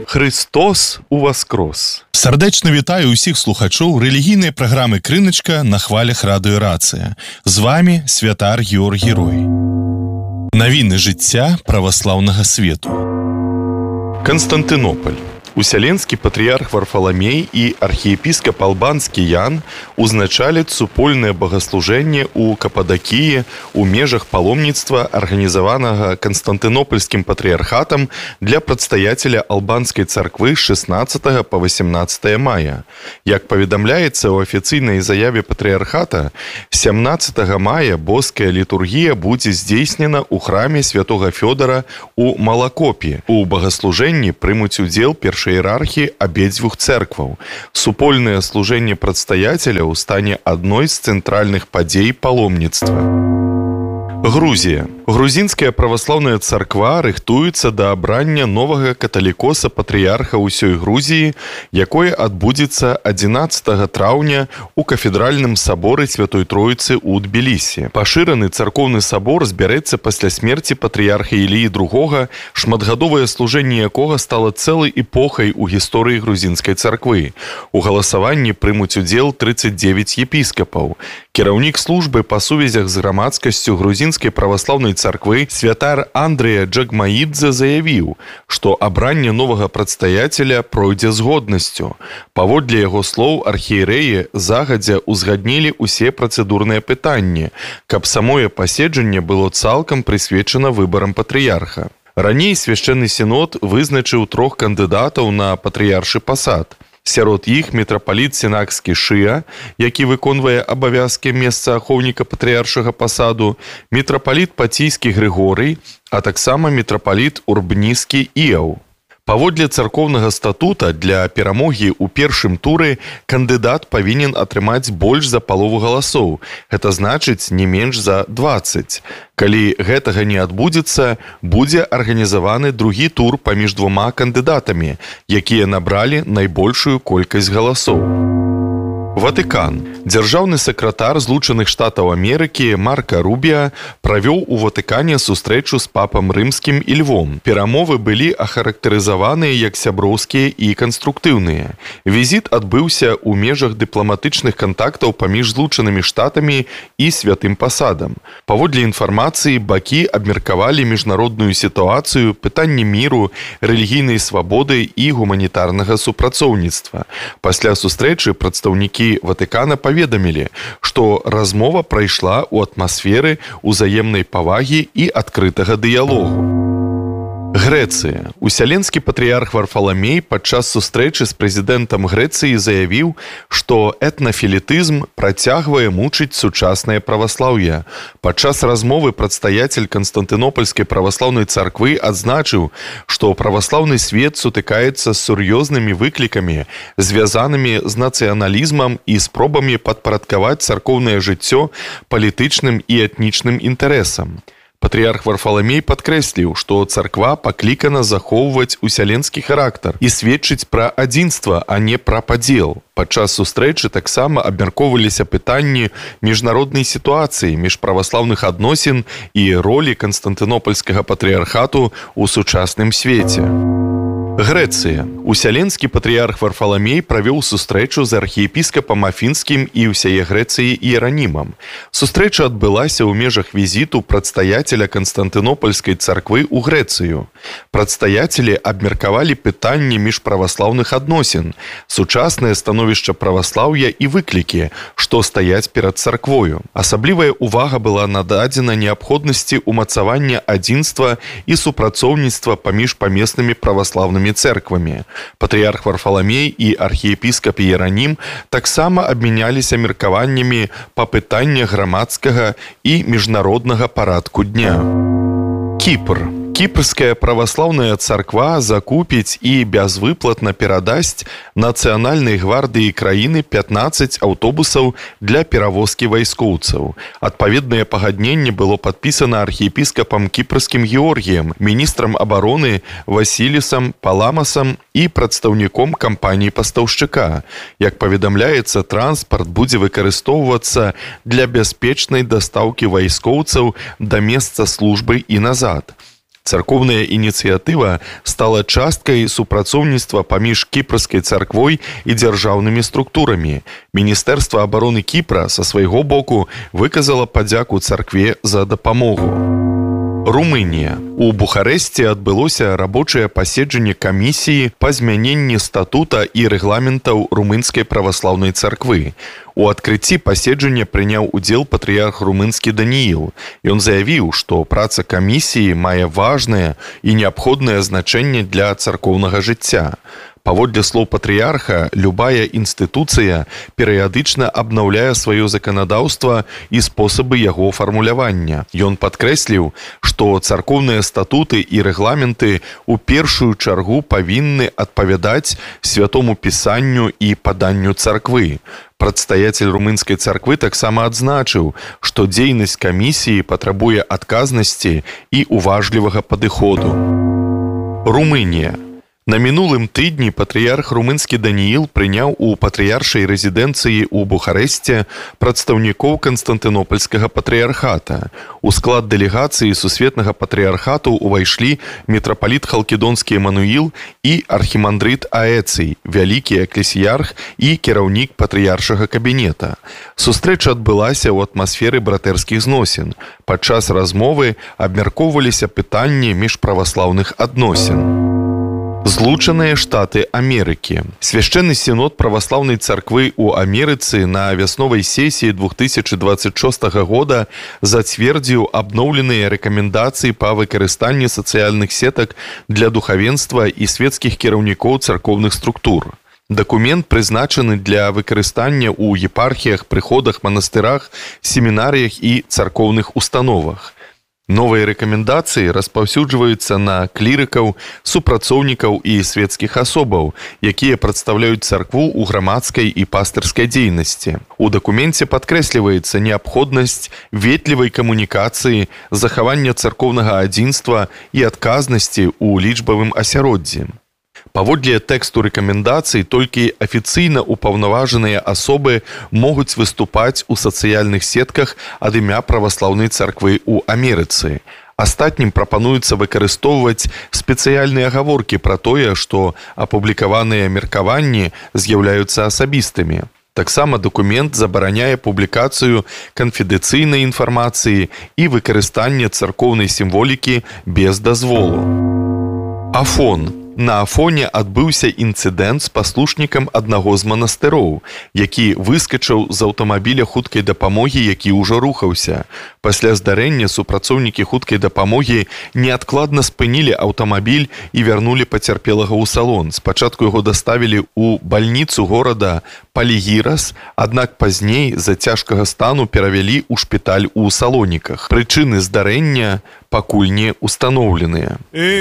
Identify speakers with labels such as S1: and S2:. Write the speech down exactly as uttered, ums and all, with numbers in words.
S1: Христос уваскрос!
S2: Сардэчна вітаю ўсіх слухачоў рэлігійнай праграмы «Крыначка» на хвалях радыё «Рацыя». З вами святар Георгій Рой. Навіны жыцця праваслаўнага свету.
S1: Константинополь. Усяленскі патрыярх Варфаламей і архіепіскап албанскі Ян узначаліць супольнае богаслужэнне ў Кападакіі ў межах паломніцтва, арганізаванага Константинопольскім патрыярхатам для прадстаяцеля албанскай царквы з шэснаццатага па васямнаццатае мая. Як паведамляецца ў афіцыйнай заяве патрыярхата, сямнаццатага мая боская літургія будзе здзейснена ў храме святога Фёдара ў Малакопі. У богаслужэнні прымуць удзел першы іерархі абедзвюх цэркваў. Супольнае служэнне прадстаяцеляў стане адной з цэнтральных падзей паломніцтва. Грузія. Грузінская праваслаўная царква рыхтуецца да абрання новага каталікоса-патрыярха ўсёй Грузіі, якое адбудзецца адзінаццатага траўня ў кафедральным саборы Святой Троіцы ў Тбілісі. Пашыраны царкоўны сабор збярэцца пасля смерці патрыярха Іліі другога, шматгадовае служэнне якога стала цэлай эпохай у гісторыі грузінскай царквы. У галасаванні прымуць удзел трыццаць дзевяць епіскапаў. Кіраўнік службы па сувязях з грамадскасцю грузінскай праваслаўнай царквы святар Андрыя Джагмаідзе заявіў, што абранне новага прадстаяцеля пройдзе з годнасцю. Паводле яго слоў, архіерэі загадзя узгаднілі ўсе працэдурныя пытанні, каб самое паседжанне было цалкам прысвечана выбарам патрыярха. Раней свяшчэнны сінод вызначыў трох кандыдатаў на патрыяршы пасад. Сярод іх мітрапаліт сінакскі Шыя, які выконвае абавязкі месцаахоўніка патрыяршага пасаду, мітрапаліт паційскі Грыгорый, а таксама мітрапаліт урбніскі Іаў. Паводле царкоўнага статута для перамогі ў першым туры кандыдат павінен атрымаць больш за палову галасоў. Гэта значыць не менш за дваццаць. Калі гэтага не адбудзецца, будзе арганізаваны другі тур паміж двума кандыдатамі, якія набралі найбольшую колькасць галасоў. Ватыкан. Дзяржаўны сакратар Злучаных Штатаў Амерыкі Марка Рубіа правёў у Ватыкане сустрэчу з папам рымскім і Львом. Перамовы былі ахарактарызаваныя як сяброўскія і канструктыўныя. Візіт адбыўся ў межах дыпламатычных кантактаў паміж Злучанымі Штатамі і Святым Пасадам. Паводле інфармацыі, бакі абмеркавалі міжнародную сітуацыю, пытанні міру, рэлігійнай свабоды і гуманітарнага супрацоўніцтва. Пасля сустрэчы прадстаўнікі Ватыкана паведамілі, што размова прайшла ў атмасферы ўзаемнай павагі і адкрытага дыялогу. Грэцыя. Усяленскі патрыярх Варфаламей падчас сустрэчы з прэзідэнтам Грэцыі заявіў, што этнафілітызм працягвае мучыць сучаснае праваслаўе. Падчас размовы прадстаяцель Константинопольскай праваслаўнай царквы адзначыў, што праваслаўны свет сутыкаецца з сур'ёзнымі выклікамі, звязанымі з нацыяналізмам і спробамі падпарадкаваць царкоўнае жыццё палітычным і этнічным інтарэсам. Патрыярх Варфаламей падкрэсліў, што царква паклікана захоўваць усяленскі характар і сведчыць пра адзінства, а не пра падзел. Падчас сустрэчы таксама абмяркоўваліся пытанні міжнароднай сітуацыі, міжправаслаўных адносін і ролі Константинопольскага патрыярхату ў сучасным свеце. Грэцыя. Усяленскі патрыярх Варфаламей правёў сустрэчу з архіепіскапам Афінскім і ўсяе Грэцыі Іеранімам. Сустрэча адбылася ў межах візіту прадстаяцеля Константинопольскай царквы ў Грэцыю. Прадстаяцелі абмеркавалі пытанні міжправаслаўных адносін, сучаснае становішча праваслаўя і выклікі, што стаяць перад царквою. Асаблівая ўвага была нададзена неабходнасці ўмацавання адзінства і супрацоўніцтва паміж памеснымі праваслаўнымі церквамі. Патрыярх Варфаламей і архіепіскап Іеранім таксама абмяняліся меркаваннямі па пытаннях грамадскага і міжнароднага парадку дня. Кіпр. Кіпрская праваслаўная царква закупіць і бязвыплатна перадасць Нацыянальнай гвардыі краіны пятнаццаць аўтобусаў для перавозкі вайскоўцаў. Адпаведнае пагадненне было падпісана архіепіскапам кіпрскім Георгіем, міністрам абароны Васілісам Паламасам і прадстаўніком кампаніі-пастаўшчыка. Як паведамляецца, транспарт будзе выкарыстоўвацца для бяспечнай дастаўкі вайскоўцаў да месца службы і назад. Царкоўная ініцыятыва стала часткай супрацоўніцтва паміж кіпрскай царквой і дзяржаўнымі структурамі. Міністэрства абароны Кіпра са свайго боку выказала падзяку царкве за дапамогу. Румынія. У Бухарэсце адбылося рабочае паседжанне камісіі па змяненні статута і рэгламентаў румынскай праваслаўнай царквы. У адкрыцці паседжання прыняў удзел патрыярх румынскі Данііл. Ён заявіў, што праца камісіі мае важнае і неабходнае значэнне для царкоўнага жыцця. Паводле слоў патрыярха, любая інстытуцыя перыядычна абнаўляе сваё заканадаўства і спосабы яго фармулявання. Ён падкрэсліў, што царкоўныя статуты і рэгламенты ў першую чаргу павінны адпавядаць святому пісанню і паданню царквы. Прадстаяцель румынскай царквы таксама адзначыў, што дзейнасць камісіі патрабуе адказнасці і уважлівага падыходу. Румынія. На мінулым тыдні патрыярх румынскі Данііл прыняў у патрыяршай рэзідэнцыі ў Бухарэсце прадстаўнікоў Канстантынопольскага патрыярхата. У склад дэлегацыі сусветнага патрыярхату ўвайшлі мітрапаліт Халкідонскі Эмануіл і архімандрыт Аэцый, вялікі эклесіярх і кіраўнік патрыяршага кабінета. Сустрэча адбылася ў атмасферы братэрскіх зносін. Падчас размовы абмяркоўваліся пытанні міжправаслаўных адносін. Злучаныя Штаты Амерыкі. Свяшчэнны сінод праваслаўнай царквы ў Амерыцы на вясновай сесіі две тысячы дваццаць шостага года зацвердзіў абноўленыя рэкамендацыі па выкарыстанні сацыяльных сетак для духавенства і свецкіх кіраўнікоў царкоўных структур. Дакумент прызначаны для выкарыстання ў епархіях, прыходах, манастырах, семінарыях і царкоўных установах. Новыя рэкамендацыі распаўсюджваюцца на клірыкаў, супрацоўнікаў і свецкіх асобаў, якія прадстаўляюць царкву ў грамадскай і пастырскай дзейнасці. У дакуменце падкрэсліваецца неабходнасць ветлівай камунікацыі, захавання царкоўнага адзінства і адказнасці ў лічбавым асяроддзі. Паводле тэксту рэкамендацый, толькі афіцыйна ўпаўнаважаныя асобы могуць выступаць у сацыяльных сетках ад імя праваслаўнай царквы ў Амерыцы. Астатнім прапануецца выкарыстоўваць спецыяльныя гаворкі пра тое, што апублікаваныя меркаванні з'яўляюцца асабістымі. Таксама дакумент забараняе публікацыю канфідэнцыйнай інфармацыі і выкарыстанне царкоўнай сімволікі без дазволу. Афон. На Афоне адбыўся інцыдэнт з паслушнікам аднаго з манастыроў, які выскачыў з аўтамабіля хуткай дапамогі, які ўжо рухаўся. Пасля здарэння супрацоўнікі хуткай дапамогі неадкладна спынілі аўтамабіль і вярнулі пацярпелага ў салон. Спачатку яго даставілі ў бальніцу горада Палігірас, аднак пазней з-за цяжкага стану перавялі ў шпіталь у Салоніках. Прычыны здарэння пакуль не ўстаноўленыя.